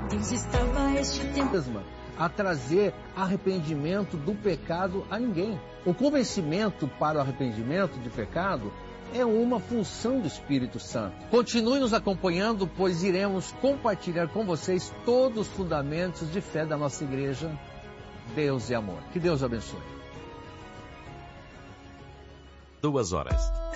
Deus estava este tempo a trazer arrependimento do pecado a ninguém. O convencimento para o arrependimento de pecado é uma função do Espírito Santo. Continue nos acompanhando, pois iremos compartilhar com vocês todos os fundamentos de fé da nossa igreja. Deus é amor. Que Deus abençoe. 2 horas.